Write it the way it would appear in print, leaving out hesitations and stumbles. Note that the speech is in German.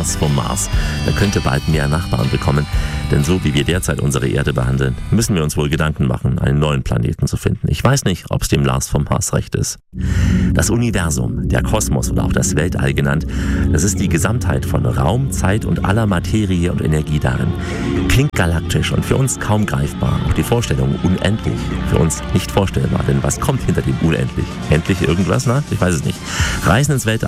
Lars vom Mars. Er könnte bald mehr Nachbarn bekommen, denn so wie wir derzeit unsere Erde behandeln, müssen wir uns wohl Gedanken machen, einen neuen Planeten zu finden. Ich weiß nicht, ob es dem Lars vom Mars recht ist. Das Universum, der Kosmos oder auch das Weltall genannt, das ist die Gesamtheit von Raum, Zeit und aller Materie und Energie darin. Klingt galaktisch und für uns kaum greifbar. Auch die Vorstellung unendlich für uns nicht vorstellbar, denn was kommt hinter dem Unendlich? Endlich irgendwas? Na, ich weiß es nicht. Reisen ins Weltall